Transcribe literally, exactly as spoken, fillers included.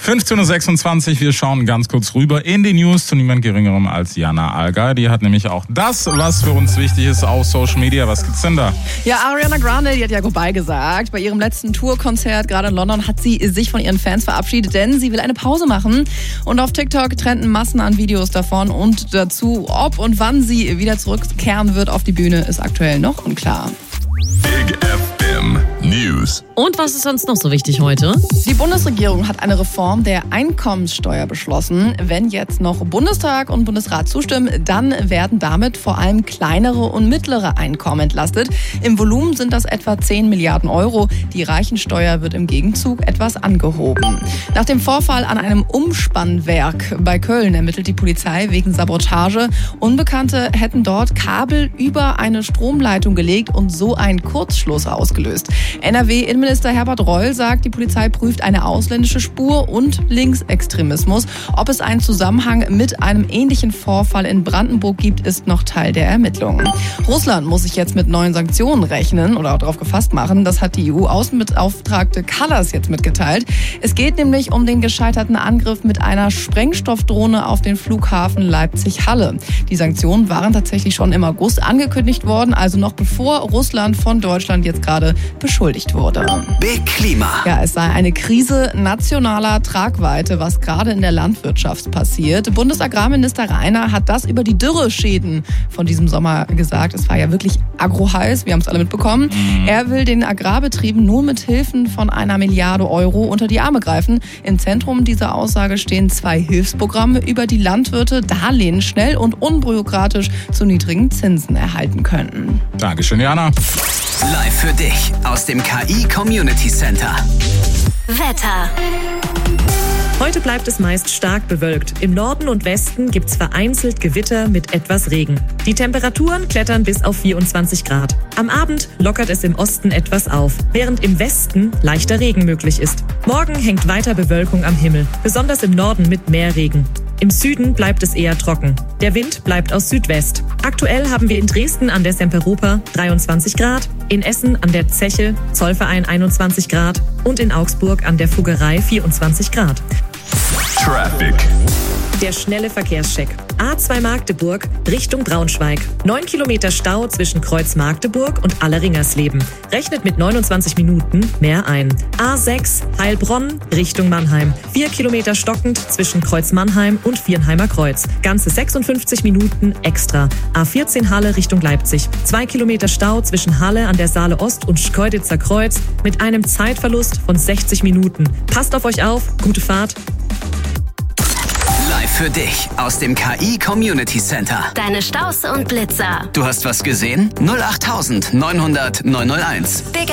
fünfzehn Uhr sechsundzwanzig, wir schauen ganz kurz rüber in die News zu niemand Geringerem als Jana Alger. Die hat nämlich auch das, was für uns wichtig ist, auf Social Media. Was gibt's denn da? Ja, Ariana Grande, die hat ja goodbye gesagt. Bei ihrem letzten Tourkonzert, gerade in London, hat sie sich von ihren Fans verabschiedet, denn sie will eine Pause machen. Und auf TikTok trenden Massen an Videos davon und dazu, ob und wann sie wieder zurückkehren wird auf die Bühne, ist aktuell noch unklar. Big F M News. Und was ist sonst noch so wichtig heute? Die Bundesregierung hat eine Reform der Einkommenssteuer beschlossen. Wenn jetzt noch Bundestag und Bundesrat zustimmen, dann werden damit vor allem kleinere und mittlere Einkommen entlastet. Im Volumen sind das etwa zehn Milliarden Euro. Die Reichensteuer wird im Gegenzug etwas angehoben. Nach dem Vorfall an einem Umspannwerk bei Köln ermittelt die Polizei wegen Sabotage. Unbekannte hätten dort Kabel über eine Stromleitung gelegt und so einen Kurzschluss ausgelöst. N R W-Innenminister Herbert Reul sagt, die Polizei prüft eine ausländische Spur und Linksextremismus. Ob es einen Zusammenhang mit einem ähnlichen Vorfall in Brandenburg gibt, ist noch Teil der Ermittlungen. Russland muss sich jetzt mit neuen Sanktionen rechnen oder darauf gefasst machen. Das hat die E U-Außenbeauftragte Kallas jetzt mitgeteilt. Es geht nämlich um den gescheiterten Angriff mit einer Sprengstoffdrohne auf den Flughafen Leipzig-Halle. Die Sanktionen waren tatsächlich schon im August angekündigt worden, also noch bevor Russland von Deutschland jetzt gerade beschuldigt wurde. Big Klima. Ja, es sei eine Krise nationaler Tragweite, was gerade in der Landwirtschaft passiert. Bundesagrarminister Rainer hat das über die Dürreschäden von diesem Sommer gesagt. Es war ja wirklich agroheiß, wir haben es alle mitbekommen. Mhm. Er will den Agrarbetrieben nur mit Hilfen von einer Milliarde Euro unter die Arme greifen. Im Zentrum dieser Aussage stehen zwei Hilfsprogramme, über die Landwirte Darlehen schnell und unbürokratisch zu niedrigen Zinsen erhalten könnten. Dankeschön, Jana. Live für dich aus dem K I Community Center. Wetter. Heute bleibt es meist stark bewölkt. Im Norden und Westen gibt's vereinzelt Gewitter mit etwas Regen. Die Temperaturen klettern bis auf vierundzwanzig Grad. Am Abend lockert es im Osten etwas auf, während im Westen leichter Regen möglich ist. Morgen hängt weiter Bewölkung am Himmel, besonders im Norden mit mehr Regen. Im Süden bleibt es eher trocken. Der Wind bleibt aus Südwest. Aktuell haben wir in Dresden an der Semperoper dreiundzwanzig Grad, in Essen an der Zeche Zollverein einundzwanzig Grad und in Augsburg an der Fuggerei vierundzwanzig Grad. Traffic. Der schnelle Verkehrscheck. A zwei Magdeburg Richtung Braunschweig. Neun Kilometer Stau zwischen Kreuz Magdeburg und Alleringersleben. Rechnet mit neunundzwanzig Minuten mehr ein. A sechs Heilbronn Richtung Mannheim. Vier Kilometer stockend zwischen Kreuz Mannheim und Viernheimer Kreuz. Ganze sechsundfünfzig Minuten extra. A vierzehn Halle Richtung Leipzig. Zwei Kilometer Stau zwischen Halle an der Saale Ost und Schkeuditzer Kreuz mit einem Zeitverlust von sechzig Minuten. Passt auf euch auf, gute Fahrt. Live für dich aus dem K I Community Center. Deine Staus und Blitzer. Du hast was gesehen? null acht neunhundert neunhunderteins. Big